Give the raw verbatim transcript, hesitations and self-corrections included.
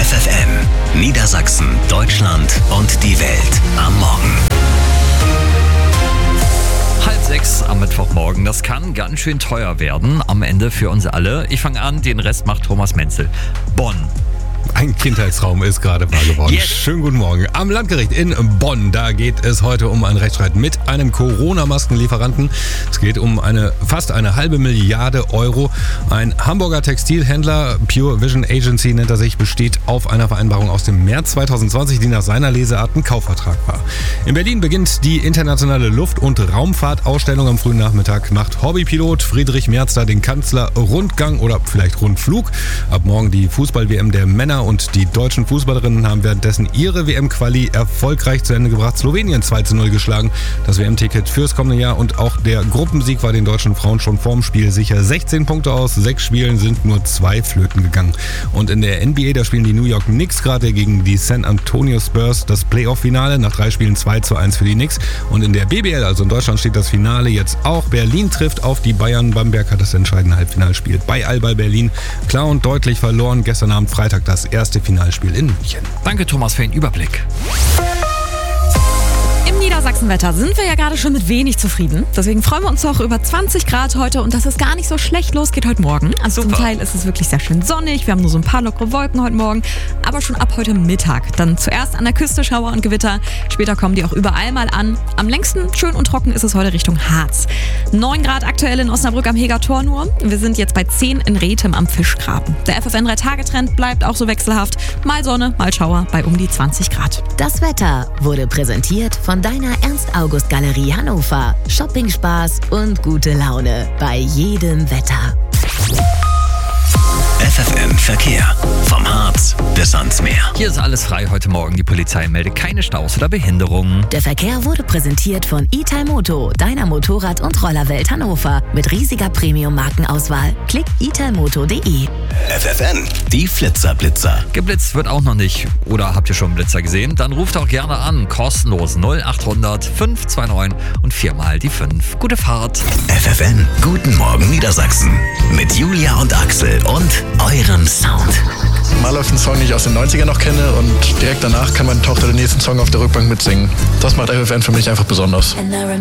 F F M, Niedersachsen, Deutschland und die Welt am Morgen. Halb sechs am Mittwochmorgen, das kann ganz schön teuer werden am Ende für uns alle. Ich fange an, den Rest macht Thomas Menzel. Bonn. Ein Kindheitstraum ist gerade wahr geworden. Yes. Schönen guten Morgen. Am Landgericht in Bonn, da geht es heute um einen Rechtsstreit mit einem Corona-Maskenlieferanten. Es geht um eine fast eine halbe Milliarde Euro. Ein Hamburger Textilhändler, Pure Vision Agency nennt er sich, besteht auf einer Vereinbarung aus dem März zwanzig zwanzig, die nach seiner Leseart ein Kaufvertrag war. In Berlin beginnt die internationale Luft- und Raumfahrtausstellung am frühen Nachmittag. Macht Hobbypilot Friedrich Merz da den Kanzler-Rundgang oder vielleicht Rundflug. Ab morgen die Fußball-W M der Männer und die deutschen Fußballerinnen haben währenddessen ihre W M-Quali erfolgreich zu Ende gebracht. Slowenien zwei zu null geschlagen. Das W M-Ticket fürs kommende Jahr und auch der Gruppensieg war den deutschen Frauen schon vorm Spiel sicher. sechzehn Punkte aus sechs Spielen sind nur zwei flöten gegangen. Und in der N B A, da spielen die New York Knicks gerade gegen die San Antonio Spurs das Playoff-Finale. Nach drei Spielen zwei zu eins für die Knicks. Und in der B B L, also in Deutschland, steht das Finale jetzt auch. Berlin trifft auf die Bayern. Bamberg hat das entscheidende Halbfinalspiel bei Alba Berlin klar und deutlich verloren. Gestern Abend Freitag das erste Finalspiel in München. Danke Thomas für den Überblick. Im Niedersachsenwetter sind wir ja gerade schon mit wenig zufrieden. Deswegen freuen wir uns doch über zwanzig Grad heute und dass es gar nicht so schlecht losgeht heute Morgen. Also Super. Zum Teil ist es wirklich sehr schön sonnig. Wir haben nur so ein paar lockere Wolken heute Morgen. Aber schon ab heute Mittag. Dann zuerst an der Küste Schauer und Gewitter. Später kommen die auch überall mal an. Am längsten schön und trocken ist es heute Richtung Harz. neun Grad aktuell in Osnabrück am Heger Tor nur. Wir sind jetzt bei zehn in Rethem am Fischgraben. Der F F N drei Tage Trend bleibt auch so wechselhaft. Mal Sonne, mal Schauer bei um die zwanzig Grad. Das Wetter wurde präsentiert von deiner Ernst-August-Galerie Hannover. Shopping-Spaß und gute Laune bei jedem Wetter. F F M Verkehr. Vom Harz bis ans Meer. Hier ist alles frei heute Morgen. Die Polizei meldet keine Staus oder Behinderungen. Der Verkehr wurde präsentiert von Italmoto, deiner Motorrad- und Rollerwelt Hannover. Mit riesiger Premium-Markenauswahl. Klick italmoto punkt de. F F N, die Flitzer-Blitzer. Geblitzt wird auch noch nicht. Oder habt ihr schon einen Blitzer gesehen? Dann ruft auch gerne an. Kostenlos null achthundert fünf zwei neun und viermal die fünf. Gute Fahrt. F F N, guten Morgen Niedersachsen. Mit Julia und Axel und eurem Sound. Mal läuft ein Song, den ich aus den neunzigern noch kenne und direkt danach kann meine Tochter den nächsten Song auf der Rückbank mitsingen. Das macht F F N für mich einfach besonders.